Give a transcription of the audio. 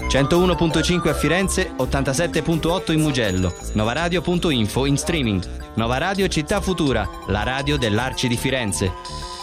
101.5 a Firenze, 87.8 in Mugello, novaradio.info in streaming. Nova Radio Città Futura, la radio dell'Arci di Firenze.